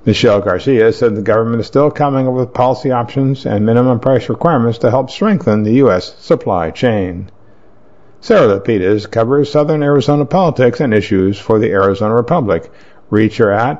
Michelle Garcia said the government is still coming up with policy options and minimum price requirements to help strengthen the U.S. supply chain. Sarah Lapidus covers Southern Arizona politics and issues for the Arizona Republic. Reach her at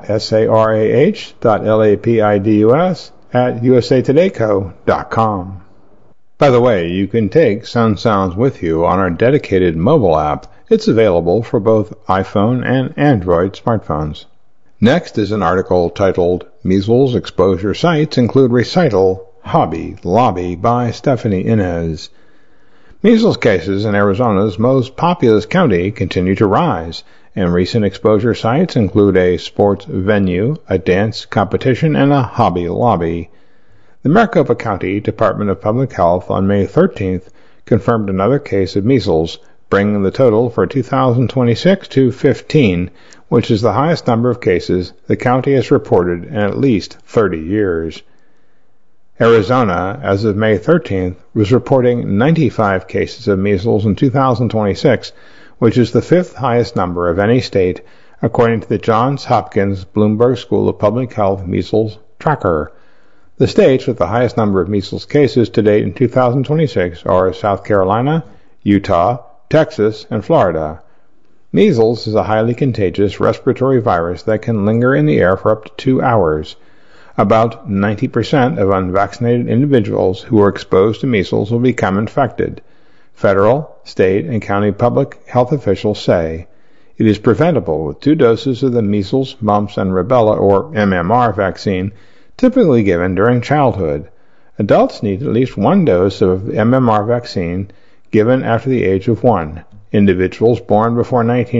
sarah.lapidus@usatodayco.com. By the way, you can take Sun Sounds with you on our dedicated mobile app. It's available for both iPhone and Android smartphones. Next is an article titled Measles Exposure Sites Include Recital, Hobby Lobby by Stephanie Inez. Measles cases in Arizona's most populous county continue to rise, and recent exposure sites include a sports venue, a dance competition, and a Hobby Lobby. The Maricopa County Department of Public Health on May 13th confirmed another case of measles, bringing the total for 2026 to 15, which is the highest number of cases the county has reported in at least 30 years. Arizona, as of May 13th, was reporting 95 cases of measles in 2026, which is the fifth highest number of any state, according to the Johns Hopkins Bloomberg School of Public Health Measles Tracker. The states with the highest number of measles cases to date in 2026 are South Carolina, Utah, Texas, and Florida. Measles is a highly contagious respiratory virus that can linger in the air for up to 2 hours. About 90% of unvaccinated individuals who are exposed to measles will become infected. Federal, state, and county public health officials say it is preventable with 2 doses of the measles, mumps, and rubella, or MMR vaccine, typically given during childhood. Adults need at least 1 dose of MMR vaccine given after the age of 1. Individuals born before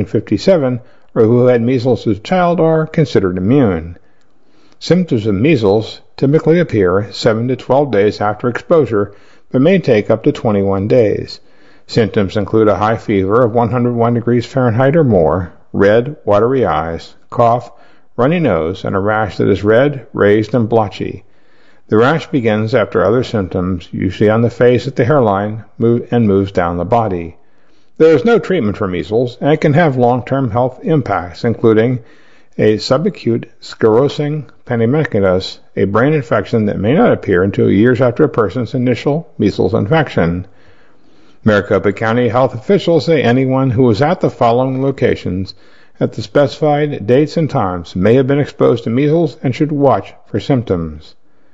1957 or who had measles as a child are considered immune. Symptoms of measles typically appear 7 to 12 days after exposure, but may take up to 21 days. Symptoms include a high fever of 101 degrees Fahrenheit or more, red, watery eyes, cough, runny nose, and a rash that is red, raised, and blotchy. The rash begins after other symptoms, usually on the face at the hairline, and moves down the body. There is no treatment for measles, and it can have long-term health impacts, including a subacute sclerosing paniculitis, a brain infection that may not appear until years after a person's initial measles infection. Maricopa County health officials say anyone who was at the following locations at the specified dates and times may have been exposed to measles and should watch for symptoms.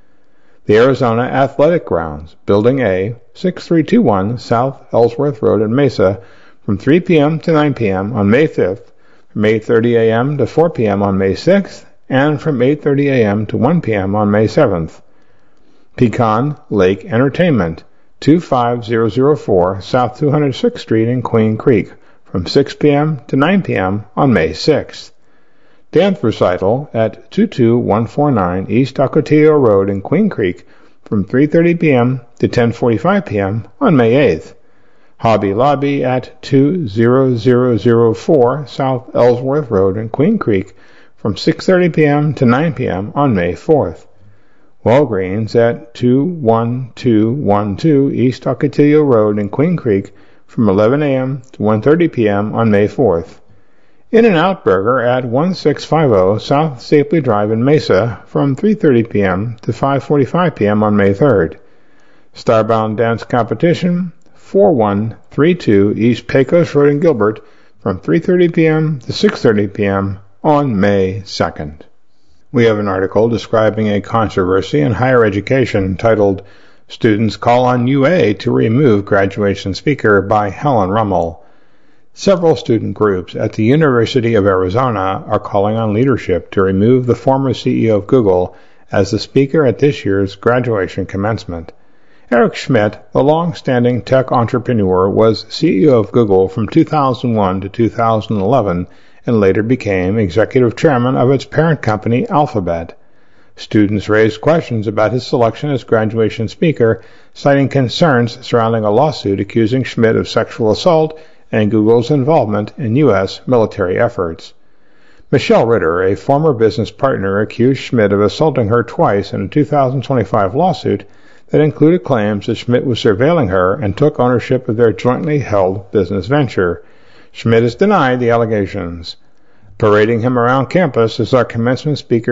The Arizona Athletic Grounds, Building A, 6321 South Ellsworth Road in Mesa, from 3 p.m. to 9 p.m. on May 5th, from 8:30 a.m. to 4 p.m. on May 6th, and from 8:30 a.m. to 1 p.m. on May 7th. Pecan Lake Entertainment, 25004 South 206th Street in Queen Creek, from 6 p.m. to 9 p.m. on May 6th. Dance Recital at 22149 East Ocotillo Road in Queen Creek, from 3:30 p.m. to 10:45 p.m. on May 8th. Hobby Lobby at 20004 South Ellsworth Road in Queen Creek, from 6:30 p.m. to 9 p.m. on May 4th. Walgreens at 21212 East Ocotillo Road in Queen Creek, from 11 a.m. to 1:30 p.m. on May 4th. In-N-Out Burger at 1650 South Stapley Drive in Mesa, from 3:30 p.m. to 5:45 p.m. on May 3rd. Starbound Dance Competition, 4132 East Pecos Road in Gilbert, from 3:30 p.m. to 6:30 p.m. on May 2nd. We have an article describing a controversy in higher education titled Students Call on UA to Remove Graduation Speaker by Helen Rummel. Several student groups at the University of Arizona are calling on leadership to remove the former CEO of Google as the speaker at this year's graduation commencement. Eric Schmidt, the long-standing tech entrepreneur, was CEO of Google from 2001 to 2011 and later became executive chairman of its parent company, Alphabet. Students raised questions about his selection as graduation speaker, citing concerns surrounding a lawsuit accusing Schmidt of sexual assault and Google's involvement in U.S. military efforts. Michelle Ritter, a former business partner, accused Schmidt of assaulting her twice in a 2025 lawsuit that included claims that Schmidt was surveilling her and took ownership of their jointly held business venture. Schmidt has denied the allegations. Parading him around campus is our commencement speaker